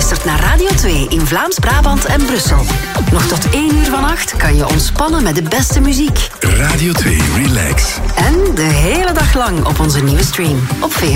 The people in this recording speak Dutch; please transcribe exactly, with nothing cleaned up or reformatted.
luistert naar Radio twee in Vlaams-Brabant en Brussel. Nog tot één uur vannacht kan je ontspannen met de beste muziek. Radio twee Relax. En de hele dag lang op onze nieuwe stream op V